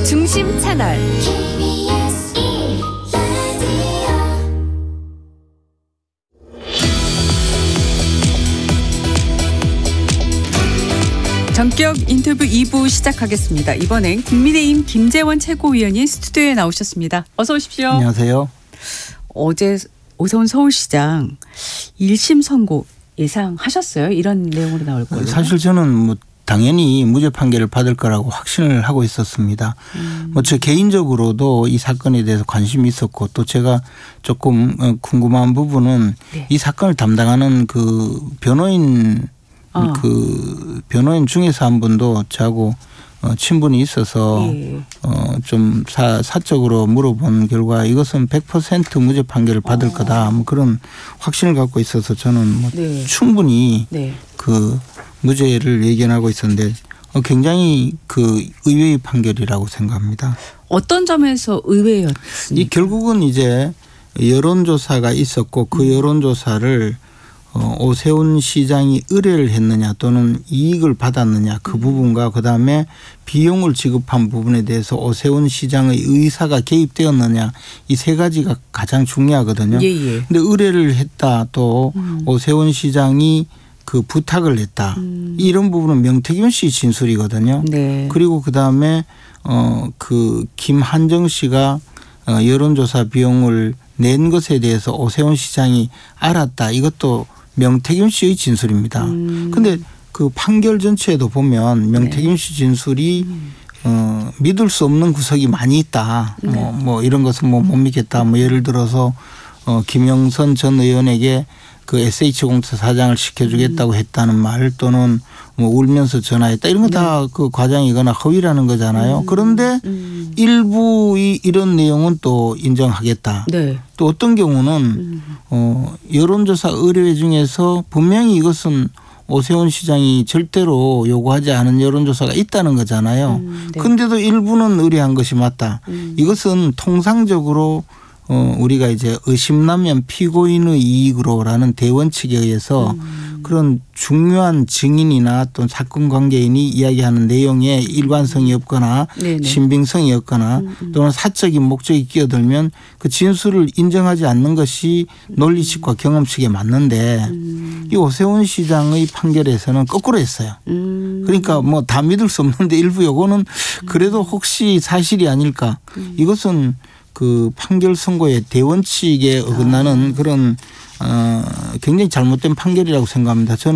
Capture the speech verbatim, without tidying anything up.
중심 채널 전격 인터뷰 이 부 시작하겠습니다. 이번엔 국민의힘 김재원 최고위원이 스튜디오에 나오셨습니다. 어서 오십시오. 안녕하세요. 어제 오세훈 서울시장 일 심 선고 예상하셨어요? 이런 내용으로 나올 거예요. 사실 저는 뭐 당연히 무죄 판결을 받을 거라고 확신을 하고 있었습니다. 음. 뭐 저 개인적으로도 이 사건에 대해서 관심이 있었고 또 제가 조금 궁금한 부분은 네. 이 사건을 담당하는 그 변호인 어. 그 변호인 중에서 한 분도 저하고 어, 친분이 있어서 예. 어, 좀 사, 사적으로 물어본 결과 이것은 백 퍼센트 무죄 판결을 받을 어. 거다. 뭐 그런 확신을 갖고 있어서 저는 뭐 네. 충분히 네. 그 무죄를 예견하고 있었는데 어, 굉장히 그 의외의 판결이라고 생각합니다. 어떤 점에서 의외였습니까? 이 결국은 이제 여론조사가 있었고 그 음. 여론조사를 어, 오세훈 시장이 의뢰를 했느냐 또는 이익을 받았느냐 그 부분과 그다음에 비용을 지급한 부분에 대해서 오세훈 시장의 의사가 개입되었느냐 이 세 가지가 가장 중요하거든요. 그런데 예, 예. 의뢰를 했다 또 음. 오세훈 시장이 그 부탁을 했다. 음. 이런 부분은 명태균 씨 진술이거든요. 네. 그리고 그다음에 어, 그 김한정 씨가 어, 여론조사 비용을 낸 것에 대해서 오세훈 시장이 알았다. 이것도 명태균 씨의 진술입니다. 그런데 음. 그 판결 전체에도 보면 명태균 씨 진술이 음. 어, 믿을 수 없는 구석이 많이 있다. 네. 뭐, 뭐 이런 것은 뭐 못 믿겠다. 뭐 예를 들어서 어, 김영선 전 의원에게 그 에스에이치공사 사장을 시켜주겠다고 했다는 말 또는 뭐 울면서 전화했다 이런 거 다 그 네. 과장이거나 허위라는 거잖아요. 음. 그런데 음. 일부의 이런 내용은 또 인정하겠다. 네. 또 어떤 경우는 음. 어, 여론조사 의뢰 중에서 분명히 이것은 오세훈 시장이 절대로 요구하지 않은 여론조사가 있다는 거잖아요. 음. 네. 그런데도 일부는 의뢰한 것이 맞다. 음. 이것은 통상적으로 어, 우리가 이제 의심나면 피고인의 이익으로라는 대원칙에 의해서 음. 그런 중요한 증인이나 또는 사건 관계인이 이야기하는 내용에 일관성이 없거나 네네. 신빙성이 없거나 음. 또는 사적인 목적이 끼어들면 그 진술을 인정하지 않는 것이 논리식과 경험식에 맞는데 음. 이 오세훈 시장의 판결에서는 거꾸로 했어요. 음. 그러니까 뭐 다 믿을 수 없는데 일부 요거는 그래도 혹시 사실이 아닐까. 음. 이것은 그 판결 선고의 대원칙에 어긋나는 아. 그런 어 굉장히 잘못된 판결이라고 생각합니다. 저는